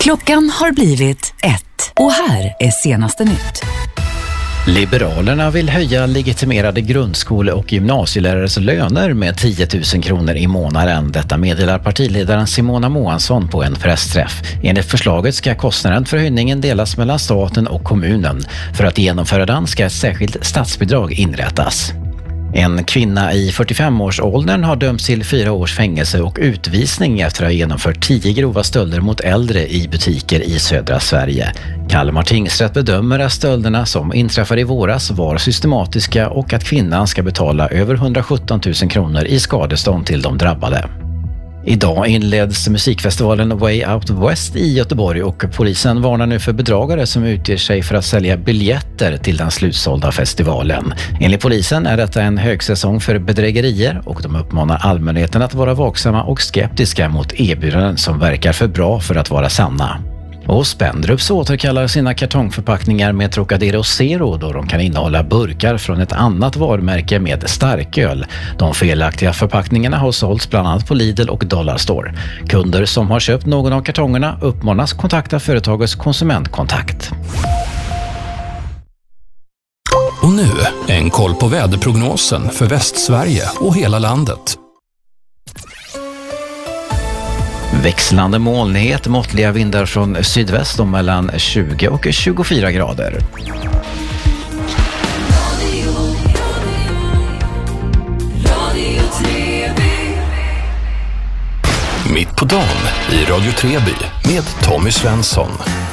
Klockan har blivit 1 och här är senaste nytt. Liberalerna vill höja legitimerade grundskole- och gymnasielärares löner med 10 000 kronor i månaden. Detta meddelar partiledaren Simona Moansson på en pressträff. Enligt förslaget ska kostnaden för höjningen delas mellan staten och kommunen. För att genomföra den ska ett särskilt statsbidrag inrättas. En kvinna i 45-årsåldern har dömts till 4 års fängelse och utvisning efter att ha genomfört 10 grova stölder mot äldre i butiker i södra Sverige. Kalmar tingsrätt bedömer att stölderna som inträffade i våras var systematiska och att kvinnan ska betala över 117 000 kronor i skadestånd till de drabbade. Idag inleds musikfestivalen Way Out West i Göteborg och polisen varnar nu för bedragare som utger sig för att sälja biljetter till den slutsålda festivalen. Enligt polisen är detta en högsäsong för bedrägerier och de uppmanar allmänheten att vara vaksamma och skeptiska mot erbjudanden som verkar för bra för att vara sanna. Och Spendrups återkallar sina kartongförpackningar med Trocadero Zero då de kan innehålla burkar från ett annat varumärke med starköl. De felaktiga förpackningarna har sålts bland annat på Lidl och Dollarstore. Kunder som har köpt någon av kartongerna uppmanas kontakta företagets konsumentkontakt. Och nu en koll på väderprognosen för Västsverige och hela landet. Växlande molnighet, måttliga vindar från sydväst och mellan 20 och 24 grader. Mitt på dagen i Radio Treby med Tommy Svensson.